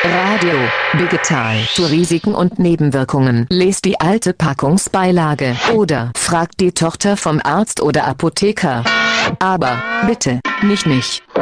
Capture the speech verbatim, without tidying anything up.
Radio Digital zu Risiken und Nebenwirkungen. Lest die alte Packungsbeilage oder fragt die Tochter vom Arzt oder Apotheker. Aber bitte, mich nicht.